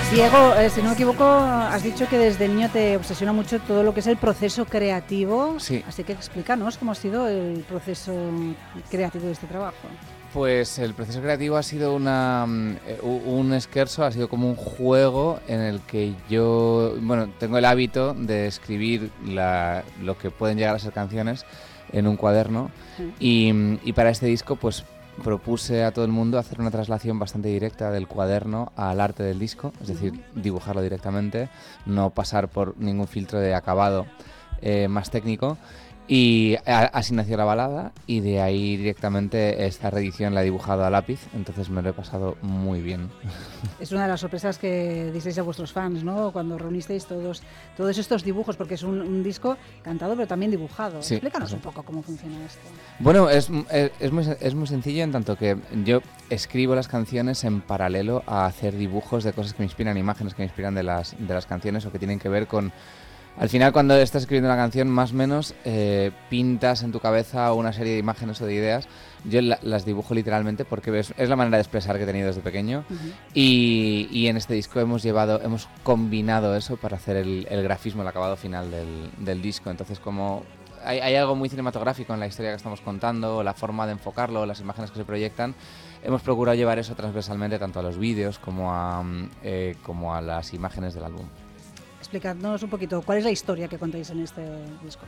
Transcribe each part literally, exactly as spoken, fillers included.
Diego, eh, si no me equivoco, has dicho que desde niño te obsesiona mucho todo lo que es el proceso creativo. Sí. Así que explícanos cómo ha sido el proceso creativo de este trabajo. Pues el proceso creativo ha sido una, un esquerzo, ha sido como un juego en el que yo, bueno, tengo el hábito de escribir la, lo que pueden llegar a ser canciones en un cuaderno. Sí. y, y para este disco pues propuse a todo el mundo hacer una traslación bastante directa del cuaderno al arte del disco, es decir, uh-huh. dibujarlo directamente, no pasar por ningún filtro de acabado eh, más técnico. Y así nació la balada y de ahí directamente esta reedición la he dibujado a lápiz, entonces me lo he pasado muy bien. Es una de las sorpresas que disteis a vuestros fans, ¿no? Cuando reunisteis todos, todos estos dibujos, porque es un, un disco cantado pero también dibujado. Sí, explícanos sí. un poco cómo funciona esto. Bueno, es, es, es, muy, es muy sencillo en tanto que yo escribo las canciones en paralelo a hacer dibujos de cosas que me inspiran, imágenes que me inspiran de las, de las canciones o que tienen que ver con... Al final, cuando estás escribiendo una canción, más o menos eh, pintas en tu cabeza una serie de imágenes o de ideas. Yo la, las dibujo literalmente porque es, es la manera de expresar que he tenido desde pequeño. Uh-huh. y, y en este disco hemos llevado, hemos combinado eso para hacer el, el grafismo, el acabado final del, del disco. Entonces, como hay, hay algo muy cinematográfico en la historia que estamos contando, la forma de enfocarlo, las imágenes que se proyectan, hemos procurado llevar eso transversalmente tanto a los vídeos como a, eh, como a las imágenes del álbum. Explicadnos un poquito, ¿cuál es la historia que contáis en este disco?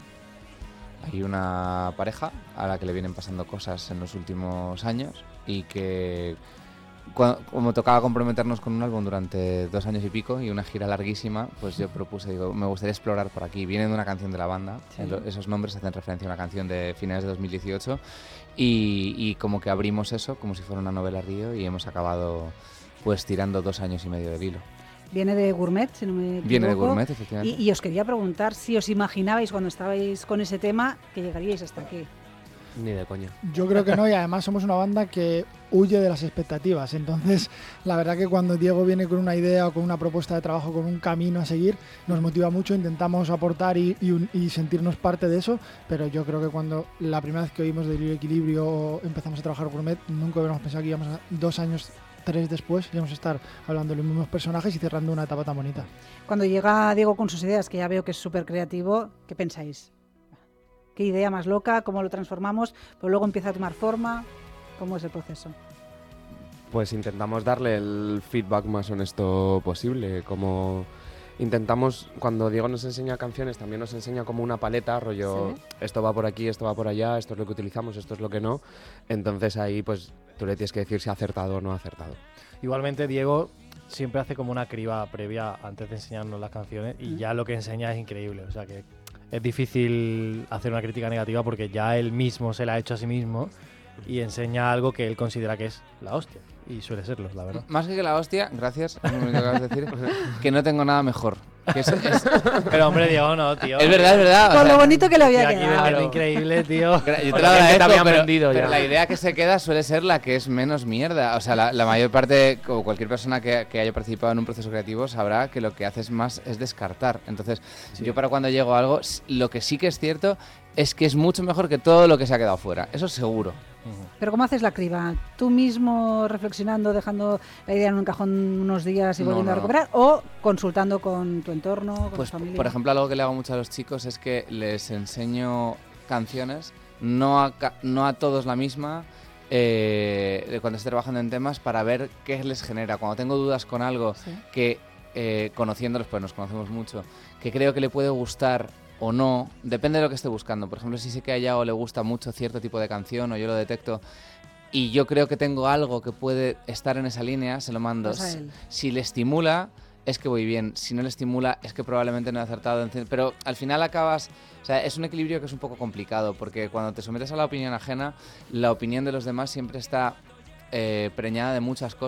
Hay una pareja a la que le vienen pasando cosas en los últimos años y que, cuando, como tocaba comprometernos con un álbum durante dos años y pico y una gira larguísima, pues yo propuse, digo, me gustaría explorar por aquí. Viene de una canción de la banda, sí. Esos nombres hacen referencia a una canción de finales de dos mil dieciocho y, y como que abrimos eso como si fuera una novela río y hemos acabado pues tirando dos años y medio del hilo. Viene de Gourmet, si no me equivoco. Viene de Gourmet, efectivamente. Y, y os quería preguntar si os imaginabais cuando estabais con ese tema que llegaríais hasta aquí. Ni de coña. Yo creo que no, y además somos una banda que huye de las expectativas. Entonces, la verdad que cuando Diego viene con una idea o con una propuesta de trabajo, con un camino a seguir, nos motiva mucho, intentamos aportar y, y, y sentirnos parte de eso, pero yo creo que cuando la primera vez que oímos de Libre Equilibrio o empezamos a trabajar Gourmet, nunca hubiéramos pensado que íbamos a dos años tres después íbamos a estar hablando de los mismos personajes y cerrando una etapa tan bonita. Cuando llega Diego con sus ideas, que ya veo que es súper creativo, ¿qué pensáis? ¿Qué idea más loca? ¿Cómo lo transformamos? Pero luego empieza a tomar forma. ¿Cómo es el proceso? Pues intentamos darle el feedback más honesto posible. Como intentamos, cuando Diego nos enseña canciones, también nos enseña como una paleta, rollo, ¿sí? Esto va por aquí, esto va por allá, esto es lo que utilizamos, esto es lo que no. Entonces ahí pues tú le tienes que decir si ha acertado o no ha acertado. Igualmente Diego siempre hace como una criba previa antes de enseñarnos las canciones y ya lo que enseña es increíble. O sea que es difícil hacer una crítica negativa porque ya él mismo se la ha hecho a sí mismo y enseña algo que él considera que es la hostia. Y suele serlo, la verdad. Más que la hostia, gracias, es lo que acabas de decir, que no tengo nada mejor. Que es, es... Pero hombre, Diego, no, tío. Es verdad, es verdad. Con o sea, lo bonito que le había quedado. Claro. Increíble, tío. Yo te lo agradezco, te pero, vendido pero la idea que se queda suele ser la que es menos mierda. O sea, la, la mayor parte, o cualquier persona que, que haya participado en un proceso creativo sabrá que lo que haces más es descartar. Entonces, sí. Yo para cuando llego a algo, lo que sí que es cierto es que es mucho mejor que todo lo que se ha quedado fuera. Eso seguro. Pero ¿cómo haces la criba? ¿Tú mismo reflexionando, dejando la idea en un cajón unos días y volviendo no, no. a recuperar? ¿O consultando con tu entorno, con pues, tu familia? Por ejemplo, algo que le hago mucho a los chicos es que les enseño canciones, no a, no a todos la misma, eh, cuando esté trabajando en temas, para ver qué les genera. Cuando tengo dudas con algo, ¿sí? que eh, conociéndolos, pues nos conocemos mucho, que creo que le puede gustar o no, depende de lo que esté buscando. Por ejemplo, si sé que a Yao le gusta mucho cierto tipo de canción o yo lo detecto y yo creo que tengo algo que puede estar en esa línea, se lo mando. Si, si le estimula, es que voy bien. Si no le estimula, es que probablemente no he acertado. Pero al final acabas... O sea, es un equilibrio que es un poco complicado porque cuando te sometes a la opinión ajena, la opinión de los demás siempre está eh, preñada de muchas cosas.